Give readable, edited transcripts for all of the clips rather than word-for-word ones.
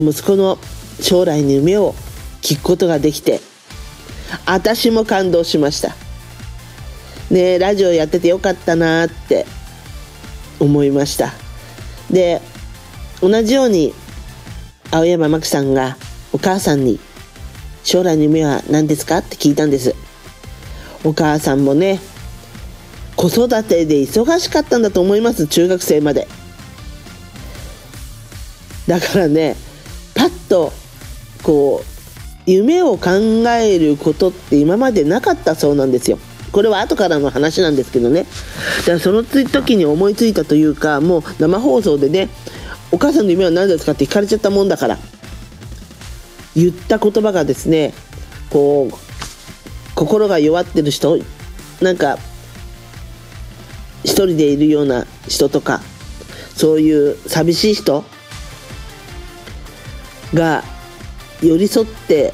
息子の将来の夢を聞くことができて、私も感動しましたね。ラジオやっててよかったなって思いました。で、同じように青山真紀さんがお母さんに将来の夢は何ですかって聞いたんです。お母さんもね、子育てで忙しかったんだと思います。中学生まで。だからね、パッとこう夢を考えることって今までなかったそうなんですよ。これは後からの話なんですけどね。だからその時に思いついたというか、もう生放送でね、お母さんの夢は何ですかって聞かれちゃったもんだから、言った言葉がですね、こう心が弱ってる人、なんか一人でいるような人とか、そういう寂しい人が寄り添って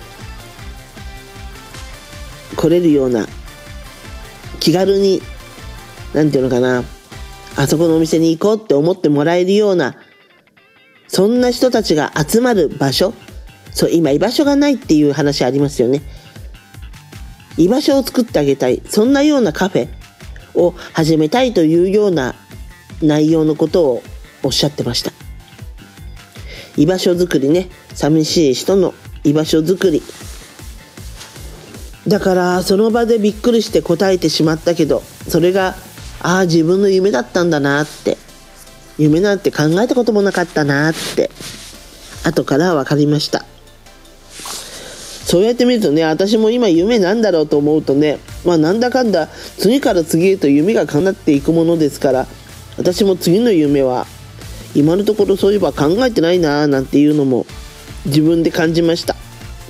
来れるような、気軽に、なんていうのかな、あそこのお店に行こうって思ってもらえるような、そんな人たちが集まる場所。そう、今居場所がないっていう話ありますよね。居場所を作ってあげたい、そんなようなカフェを始めたいというような内容のことをおっしゃってました。居場所づくりね、寂しい人の居場所づくりだから、その場でびっくりして答えてしまったけど、それが自分の夢だったんだなって、夢なんて考えたこともなかったなって後から分かりました。そうやって見るとね、私も今夢なんだろうと思うとね、なんだかんだ次から次へと夢が叶っていくものですから、私も次の夢は今のところそういえば考えてないななんていうのも自分で感じました。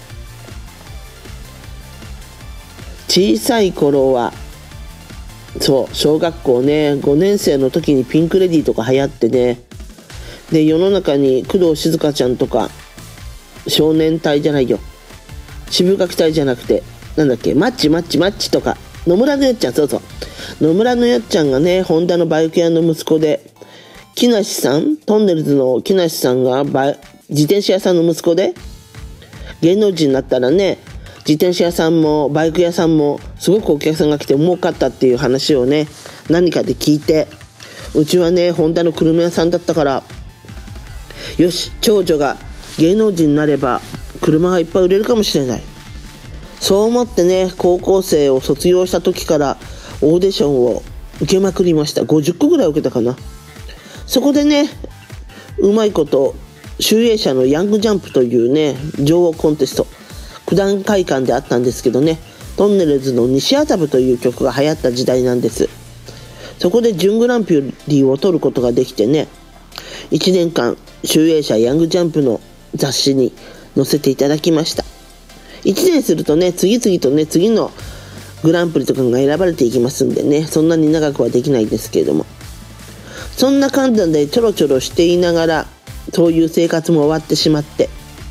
小さい頃はそう、小学校ね、5年生の時にピンクレディーとか流行ってね、で世の中に工藤静香ちゃんとか少年隊じゃないよ、渋垣隊じゃなくてなんだっけ、マッチとか、野村のよっちゃん、そうそう、野村のよっちゃんがね、ホンダのバイク屋の息子で、木梨さん、トンネルズの木梨さんが自転車屋さんの息子で、芸能人になったらね、自転車屋さんもバイク屋さんもすごくお客さんが来て儲かったっていう話をね、何かで聞いて、うちはね、ホンダの車屋さんだったから、よし、長女が芸能人になれば車がいっぱい売れるかもしれない、そう思ってね、高校生を卒業した時からオーディションを受けまくりました。50個ぐらい受けたかな。そこでね、うまいこと集英社のヤングジャンプというね、女王コンテスト、九段会館であったんですけどね、トンネルズの西麻布という曲が流行った時代なんです。そこで準グランプリを取ることができてね、1年間集英社ヤングジャンプの雑誌に載せていただきました。1年するとね、次々とね、次のグランプリとかが選ばれていきますんでね、そんなに長くはできないですけれども、そんな感じでちょろちょろしていながら、そういう生活も終わってしまって、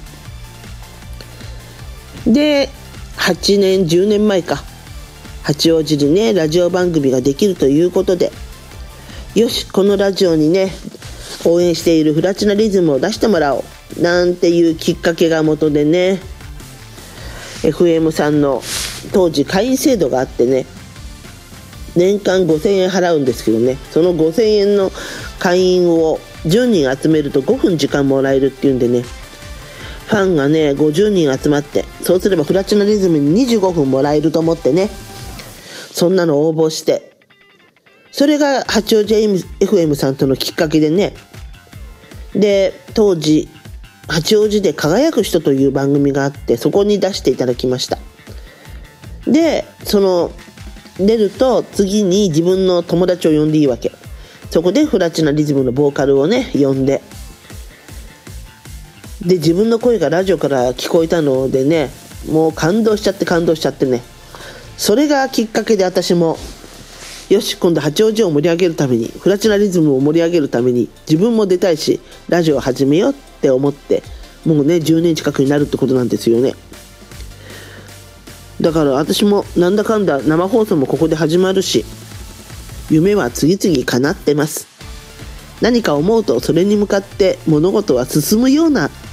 で8年10年前か、八王子にね、ラジオ番組ができるということで、よし、このラジオにね、応援しているプラチナリズムを出してもらおうなんていうきっかけが元でね、 FM さんの当時会員制度があってね、年間5000円払うんですけどね、その5000円の会員を10人集めると5分時間もらえるっていうんでね、ファンがね50人集まって、そうすればプラチナリズムに25分もらえると思ってね、そんなの応募して、それが八王子 FM さんとのきっかけでね、で当時八王子で輝く人という番組があって、そこに出していただきました。でその出ると次に自分の友達を呼んでいいわけ。そこでプラチナリズムのボーカルをね呼んで、で自分の声がラジオから聞こえたのでね、もう感動しちゃってね、それがきっかけで私もよし、今度八王子を盛り上げるために、プラチナリズムを盛り上げるために自分も出たいしラジオを始めようって思って、もうね10年近くになるってことなんですよね。だから私もなんだかんだ生放送もここで始まるし、夢は次々叶ってます。何か思うとそれに向かって物事は進むような